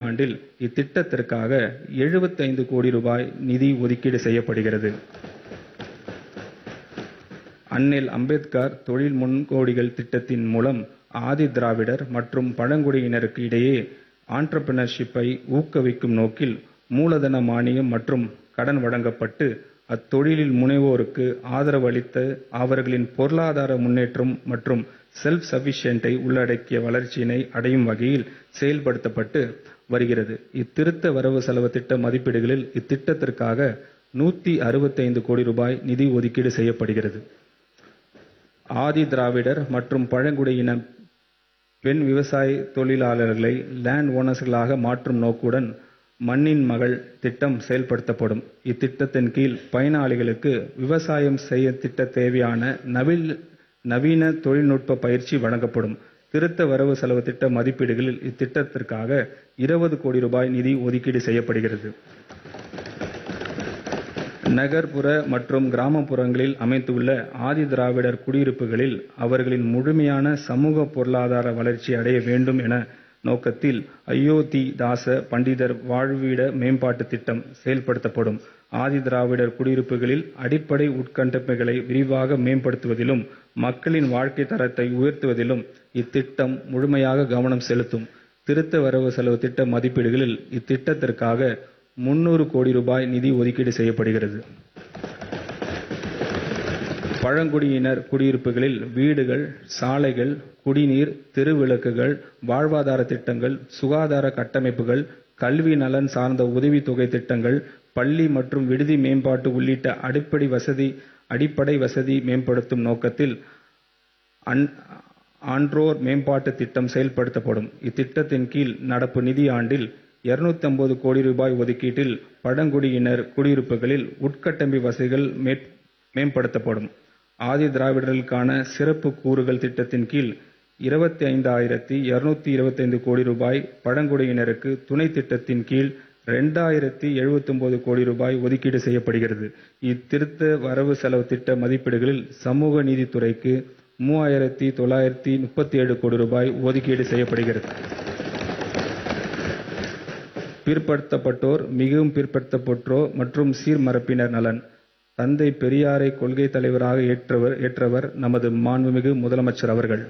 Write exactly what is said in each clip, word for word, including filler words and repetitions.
நிதியாண்டில் இத்திட்டத்திற்காக எழுபத்தைந்து கோடி ரூபாய் நிதி ஒதுக்கீடு செய்யப்படுகிறது. அண்ணல் அம்பேத்கர் தொழில் முன்கோடிகள் திட்டத்தின் மூலம் ஆதி திராவிடர் மற்றும் பழங்குடியினருக்கு இடையே ஆண்டர்பிரினர்ஷிப்பை ஊக்குவிக்கும் நோக்கில் மூலதன மானியம் மற்றும் கடன் வழங்கப்பட்டு அத்தொழிலில் முனைவோருக்கு ஆதரவு அளித்து அவர்களின் பொருளாதார முன்னேற்றம் மற்றும் செல்ஃப் சஃபிஷியன்ட்டை உள்ளடக்கிய வளர்ச்சியினை அடையும் வகையில் செயல்படுத்தப்பட்டு வருகிறது. இத்திருத்த வரவு செலவு திட்ட மதிப்பீடுகளில் இத்திட்டத்திற்காக நூற்றி அறுபத்தைந்து கோடி ரூபாய் நிதி ஒதுக்கீடு செய்யப்படுகிறது. ஆதி திராவிடர் மற்றும் பழங்குடியின பெண் விவசாய தொழிலாளர்களை லேண்ட் ஓனர்ஸ்களாக மாற்றும் நோக்குடன் மண்ணின் மகள் திட்டம் செயல்படுத்தப்படும். இத்திட்டத்தின் கீழ் பயனாளிகளுக்கு விவசாயம் செய்ய திட்ட தேவையான நவீன நவீன தொழில்நுட்ப பயிற்சி வழங்கப்படும். திருத்த வரவு செலவு திட்ட மதிப்பீடுகளில் இத்திட்டத்திற்காக இருபது கோடி ரூபாய் நிதி ஒதுக்கீடு செய்யப்படுகிறது. நகர்ப்புற மற்றும் கிராமப்புறங்களில் அமைந்துள்ள ஆதி திராவிடர் குடியிருப்புகளில் அவர்களின் முழுமையான சமூக பொருளாதார வளர்ச்சி அடைய வேண்டும் என நோக்கத்தில் அயோத்தி தாச பண்டிதர் வாழ்விட மேம்பாட்டு திட்டம் செயல்படுத்தப்படும். ஆதி திராவிடர் குடியிருப்புகளில் அடிப்படை உட்கட்டமைப்புகளை விரிவாக மேம்படுத்துவதிலும் மக்களின் வாழ்க்கை தரத்தை உயர்த்துவதிலும் இத்திட்டம் முழுமையாக கவனம் செலுத்தும். திருத்த வரவு செலவு திட்ட மதிப்பீடுகளில் இத்திட்டத்திற்காக முன்னூறு கோடி ரூபாய் நிதி ஒதுக்கீடு செய்யப்படுகிறது. பழங்குடியினர் குடியிருப்புகளில் வீடுகள், சாலைகள், குடிநீர், தெருவிளக்குகள், வாழ்வாதார திட்டங்கள், சுகாதார கட்டமைப்புகள், கல்வி நலன் சார்ந்த உதவித்தொகை திட்டங்கள், பள்ளி மற்றும் விடுதி மேம்பாட்டு உள்ளிட்ட அடிப்படை வசதி அடிப்படை வசதி மேம்படுத்தும் நோக்கத்தில் ஆன்றோர் மேம்பாட்டு திட்டம் செயல்படுத்தப்படும். இத்திட்டத்தின் கீழ் நடப்பு நிதி ஆண்டில் இருநூற்றி ஐம்பது கோடி ரூபாய் ஒதுக்கீட்டில் பழங்குடியினர் குடியிருப்புகளில் உட்கட்டமைப்பு வசதிகள் மேம்படுத்தப்படும். ஆதி திராவிடர்களுக்கான சிறப்பு கூறுகள் திட்டத்தின் கீழ் இருபத்தி ஐந்தாயிரத்தி இருநூத்தி இருபத்தைந்து கோடி ரூபாய், பழங்குடியினருக்கு துணை திட்டத்தின் கீழ் இரண்டாயிரத்தி எழுபத்தி ஒன்பது கோடி ரூபாய் ஒதுக்கீடு செய்யப்படுகிறது. இத்திருத்த வரவு செலவு திட்ட மதிப்பீடுகளில் சமூக நீதித்துறைக்கு மூவாயிரத்தி தொள்ளாயிரத்தி முப்பத்தி ஏழு கோடி ரூபாய் ஒதுக்கீடு செய்யப்படுகிறது. பிற்படுத்தப்பட்டோர், மிகவும் பிற்படுத்தப்பட்டோர் மற்றும் சீர்மரப்பினர் நலன். தந்தை பெரியாரை கொள்கை தலைவராக ஏற்றவர் ஏற்றவர் நமது மாண்புமிகு முதலமைச்சர் அவர்கள்.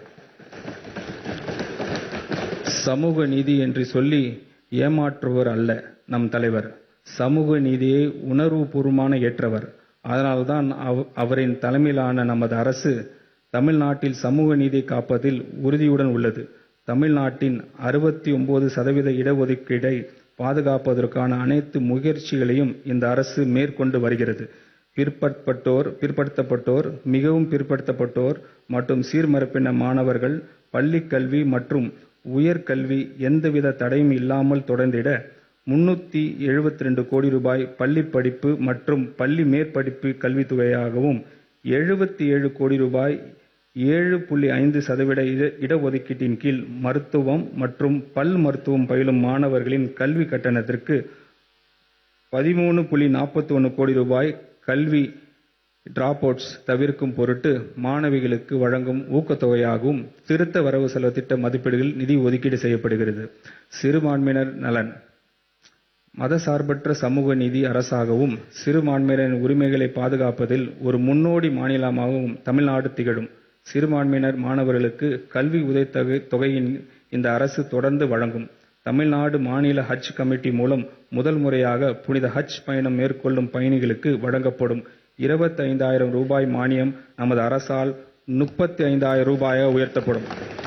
சமூக நீதி என்று சொல்லி ஏமாற்றுவர் அல்ல நம் தலைவர். சமூக நீதியை உணர்வுபூர்வமான ஏற்றவர். அதனால்தான் அவரின் தலைமையிலான நமது அரசு தமிழ்நாட்டில் சமூக நீதியை காப்பதில் உறுதியுடன் உள்ளது. தமிழ்நாட்டின் அறுபத்தி ஒன்பது சதவீத இடஒதுக்கீடை பாதுகாப்பதற்கான அனைத்து முயற்சிகளையும் இந்த அரசு மேற்கொண்டு வருகிறது. பிற்படுத்தப்பட்டோர் பிற்படுத்தப்பட்டோர் மிகவும் பிற்படுத்தப்பட்டோர் மற்றும் சீர்மரப்பின மாணவர்கள் பள்ளி கல்வி மற்றும் உயர்கல்வி எந்தவித தடையும் இல்லாமல் தொடர்ந்திட முன்னூற்றி எழுபத்தி ரெண்டு கோடி ரூபாய் பள்ளி படிப்பு மற்றும் பள்ளி மேற்படிப்பு கல்வித்தொகையாகவும் எழுபத்தி ஏழு கோடி ரூபாய் ஏழு புள்ளி ஐந்து சதவீத இடஒதுக்கீட்டின் கீழ் மருத்துவம் மற்றும் பல் மருத்துவம் பயிலும் மாணவர்களின் கல்வி கட்டணத்திற்கு பதிமூணு புள்ளி நாற்பத்தி ஒன்று கோடி ரூபாய் கல்வி டிராப் அவுட்ஸ் தவிர்க்கும் பொருட்டு மாணவிகளுக்கு வழங்கும் ஊக்கத்தொகையாகவும் திருத்த வரவு செலவு திட்ட மதிப்பீடுகளில் நிதி ஒதுக்கீடு செய்யப்படுகிறது. சிறுபான்மையினர் நலன். மதசார்பற்ற சமூக நீதி அரசாகவும் சிறுபான்மையினரின் உரிமைகளை பாதுகாப்பதில் ஒரு முன்னோடி மாநிலமாகவும் தமிழ்நாடு திகழும். சிறுபான்மையினர் மாணவர்களுக்கு கல்வி உதவித்தொகை தொகையின் இந்த அரசு தொடர்ந்து வழங்கும். தமிழ்நாடு மாநில ஹஜ் கமிட்டி மூலம் முதல் முறையாக புனித ஹஜ் பயணம் மேற்கொள்ளும் பயணிகளுக்கு வழங்கப்படும் இருபத்தி ஐந்தாயிரம் ரூபாய் மானியம் நமது அரசால் முப்பத்தி ஐந்தாயிரம் ரூபாயாக உயர்த்தப்படும்.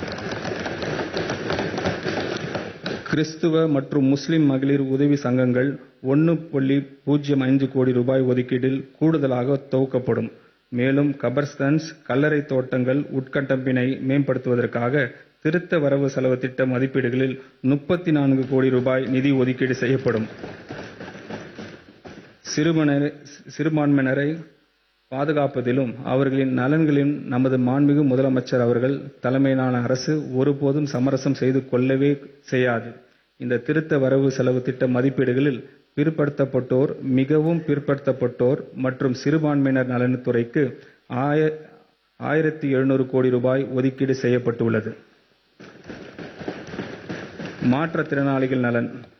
கிறிஸ்துவ மற்றும் முஸ்லிம் மகளிர் உதவி சங்கங்கள் ஒன்று புள்ளி பூஜ்ஜியம் ஐந்து கோடி ரூபாய் ஒதுக்கீட்டில் கூடுதலாக துவக்கப்படும். மேலும் கபர்ஸ்தன்ஸ், கல்லறை தோட்டங்கள் உட்கட்டமைப்பினை மேம்படுத்துவதற்காக திருத்த வரவு செலவு திட்ட மதிப்பீடுகளில் முப்பத்தி நான்கு கோடி ரூபாய் நிதி ஒதுக்கீடு செய்யப்படும். சிறுபான்மையினரை பாதுகாப்பதிலும் அவர்களின் நலன்களிலும் நமது மாண்புமிகு முதலமைச்சர் அவர்கள் தலைமையிலான அரசு ஒருபோதும் சமரசம் செய்து கொள்ளவே செய்யாது. இந்த திருத்த வரவு செலவு திட்ட மதிப்பீடுகளில் பிற்படுத்தப்பட்டோர், மிகவும் பிற்படுத்தப்பட்டோர் மற்றும் சிறுபான்மையினர் நலனுத்துறைக்கு ஆயிரத்தி எழுநூறு கோடி ரூபாய் ஒதுக்கீடு செய்யப்பட்டுள்ளது. மாற்றுத்திறனாளிகள் நலன்.